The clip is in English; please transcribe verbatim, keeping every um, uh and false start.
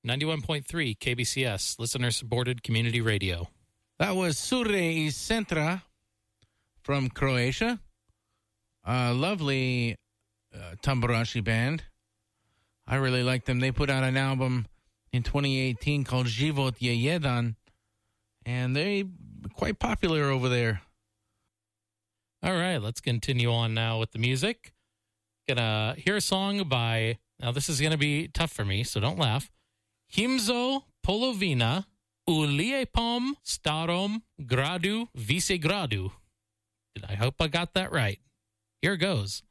ninety-one point three K B C S, listener-supported community radio. That was Sure i Centra from Croatia. A lovely uh, tamburashi band. I really like them. They put out an album in twenty eighteen called Život je jedan, and they're quite popular over there. All right, let's continue on now with the music. Gonna hear a song by, now this is gonna be tough for me, so don't laugh. Himzo Polovina u Lijepom Starom Gradu Visegradu. I hope I got that right. Here goes.